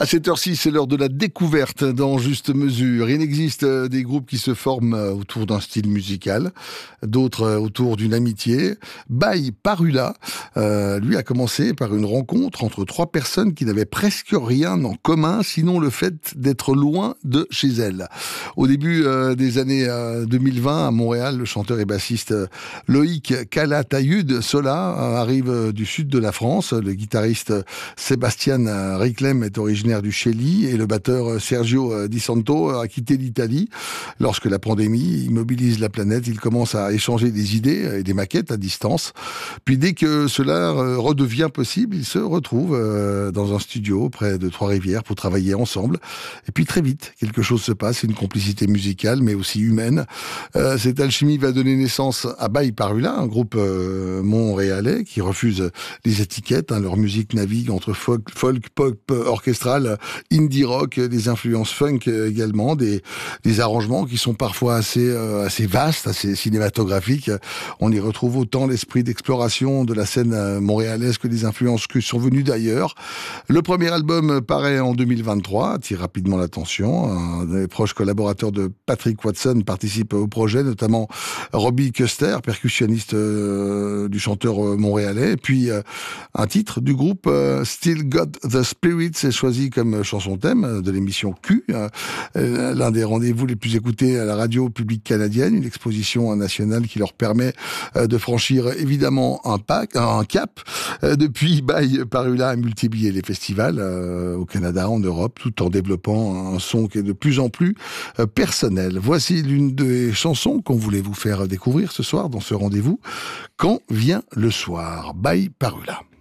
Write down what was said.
À cette heure-ci, c'est l'heure de la découverte dans Juste Mesure. Il existe des groupes qui se forment autour d'un style musical, d'autres autour d'une amitié. By Parula, lui a commencé par une rencontre entre trois personnes qui n'avaient presque rien en commun, sinon le fait d'être loin de chez elles. Au début des années 2020, à Montréal, le chanteur et bassiste Loïc Calatayud Sola arrive du sud de la France. Le guitariste Sébastien Riclem est originaire du Chili et le batteur Sergio Di Santo a quitté l'Italie. Lorsque la pandémie immobilise la planète, ils commencent à échanger des idées et des maquettes à distance. Puis dès que cela redevient possible, ils se retrouvent dans un studio près de Trois-Rivières pour travailler ensemble. Et puis très vite, quelque chose se passe, une complicité musicale mais aussi humaine. Cette alchimie va donner naissance à By Parula, un groupe montréalais qui refuse les étiquettes. Leur musique navigue entre folk, pop, orchestral, indie rock, des influences funk également, des arrangements qui sont parfois assez vastes, assez cinématographiques. On y retrouve autant l'esprit d'exploration de la scène montréalaise que des influences qui sont venues d'ailleurs. Le premier album paraît en 2023, attire rapidement l'attention. Un des proches collaborateurs de Patrick Watson participe au projet, notamment Robbie Custer, percussionniste du chanteur montréalais. Et puis un titre du groupe, Still Got the Spirit, c'est choisi comme chanson thème de l'émission Q, l'un des rendez-vous les plus écoutés à la radio publique canadienne, une exposition nationale qui leur permet de franchir évidemment un cap. Depuis, By Parula a multiplié les festivals au Canada, en Europe, tout en développant un son qui est de plus en plus personnel. Voici l'une des chansons qu'on voulait vous faire découvrir ce soir dans ce rendez-vous. Quand vient le soir, By Parula.